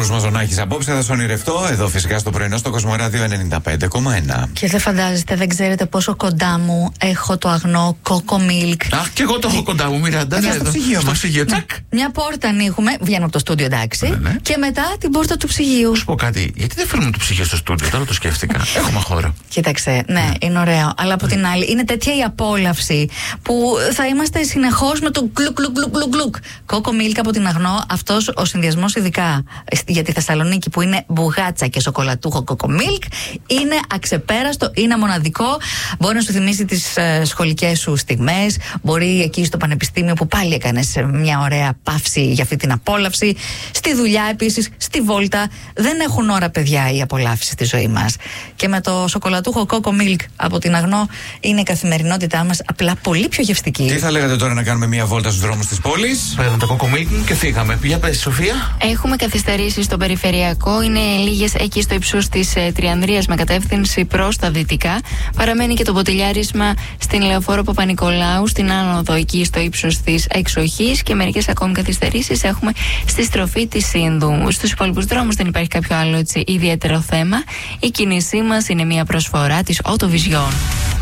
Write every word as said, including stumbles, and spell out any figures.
Γιώργος Μαζονάκης. Απόψε θα σας ονειρευτώ εδώ φυσικά στο πρωινό στο Κοσμοράδιο ενενήντα πέντε κόμμα ένα. Και δεν φαντάζεστε, δεν ξέρετε πόσο κοντά μου έχω το αγνό Coco Milk. Αχ, και εγώ το έχω κοντά μου, Μιράντα. Στο ψυγείο μας. Τσακ. Μια πόρτα ανοίγουμε, βγαίνω από το στούντιο, εντάξει. Ναι, ναι. Και μετά την πόρτα του ψυγείου. Σου πω κάτι, γιατί δεν φέρνουμε το ψυγείο στο στούντιο, τώρα το σκέφτηκα. Έχουμε χώρο. Κοίταξε, ναι, είναι ωραίο. Αλλά από την άλλη, είναι τέτοια η απόλαυση που θα είμαστε συνεχώς με το γκλουκ, γκλουκ, γκλουκ, γκλουκ. Coco Milk από την Αγνό, αυτός ο συνδυασμός, ειδικά για τη Θεσσαλονίκη που είναι μπουγάτσα και σοκολατούχο Coco Milk, είναι αξεπέραστο, είναι μοναδικό. Μπορεί να σου θυμίσει τις ε, σχολικές σου στιγμές, μπορεί εκεί στο πανεπιστήμιο που πάλι έκανες μια ωραία παύση για αυτή την απόλαυση. Στη δουλειά επίσης, στη βόλτα. Δεν έχουν ώρα, παιδιά, οι απολαύσεις στη ζωή μας. Και με το σοκολατούχο Coco Milk από την Αγνό είναι η καθημερινότητά μας απλά πολύ πιο γευστική. Τι θα λέγατε τώρα να κάνουμε μια βόλτα στους δρόμους της πόλης? Παίρνουμε το Coco Milk και φύγαμε. Για πες, Σοφία. Έχουμε καθυστερήσει στο περιφερειακό. Είναι λίγες εκεί στο ύψος της ε, Τριανδρίας με κατεύθυνση προς τα δυτικά. Παραμένει και το ποτηλιάρισμα στην Λεωφόρο Παπα-Νικολάου, στην άνοδο εκεί στο ύψος της Εξοχής και μερικές ακόμη καθυστερήσεις έχουμε στη στροφή της Σύνδου. Στους υπόλοιπους δρόμους δεν υπάρχει κάποιο άλλο έτσι ιδιαίτερο θέμα. Η κίνησή μας είναι μια προσφορά της Autovision.